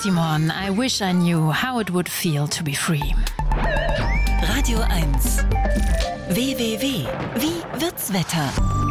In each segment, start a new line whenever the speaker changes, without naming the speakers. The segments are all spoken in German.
Simon, I wish I knew how it would feel to be free.
Radio 1. WWW. Wie wird's Wetter?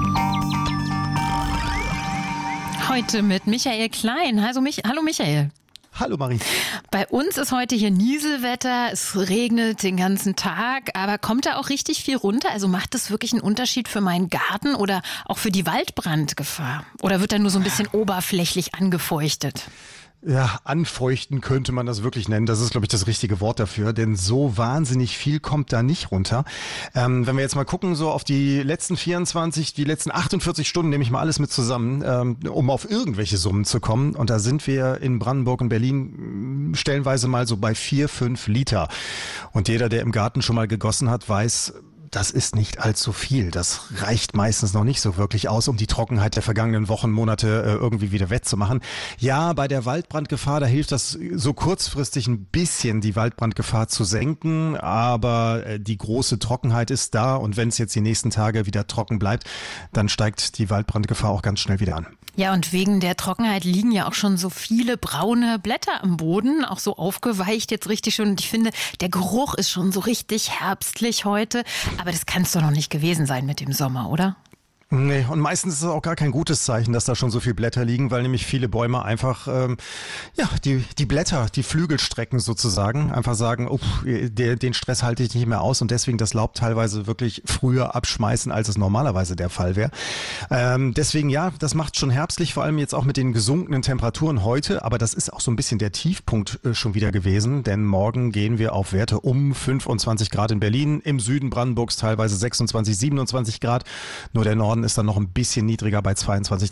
Heute mit Michael Klein. Hallo Michael.
Hallo Marie.
Bei uns ist heute hier Nieselwetter, es regnet den ganzen Tag, aber kommt da auch richtig viel runter? Also macht das wirklich einen Unterschied für meinen Garten oder auch für die Waldbrandgefahr? Oder wird da nur so ein bisschen oberflächlich angefeuchtet?
Ja, anfeuchten könnte man das wirklich nennen. Das ist, glaube ich, das richtige Wort dafür, denn so wahnsinnig viel kommt da nicht runter. Wenn wir jetzt mal gucken, so auf die letzten 48 Stunden nehme ich mal alles mit zusammen, um auf irgendwelche Summen zu kommen. Und da sind wir in Brandenburg und Berlin stellenweise mal so bei 4-5 Liter. Und jeder, der im Garten schon mal gegossen hat, weiß, das ist nicht allzu viel. Das reicht meistens noch nicht so wirklich aus, um die Trockenheit der vergangenen Wochen, Monate irgendwie wieder wettzumachen. Ja, bei der Waldbrandgefahr, da hilft das so kurzfristig ein bisschen, die Waldbrandgefahr zu senken. Aber die große Trockenheit ist da. Und wenn es jetzt die nächsten Tage wieder trocken bleibt, dann steigt die Waldbrandgefahr auch ganz schnell wieder an.
Ja, und wegen der Trockenheit liegen ja auch schon so viele braune Blätter am Boden, auch so aufgeweicht jetzt richtig schön. Und ich finde, der Geruch ist schon so richtig herbstlich heute. Aber das kann es doch noch nicht gewesen sein mit dem Sommer, oder?
Nee, und meistens ist es auch gar kein gutes Zeichen, dass da schon so viele Blätter liegen, weil nämlich viele Bäume einfach, die Blätter, die Flügel strecken sozusagen, einfach sagen, den Stress halte ich nicht mehr aus und deswegen das Laub teilweise wirklich früher abschmeißen, als es normalerweise der Fall wäre. Deswegen ja, das macht schon herbstlich, vor allem jetzt auch mit den gesunkenen Temperaturen heute, aber das ist auch so ein bisschen der Tiefpunkt schon wieder gewesen, denn morgen gehen wir auf Werte um 25 Grad in Berlin, im Süden Brandenburgs teilweise 26, 27 Grad, nur der Norden ist dann noch ein bisschen niedriger bei 22,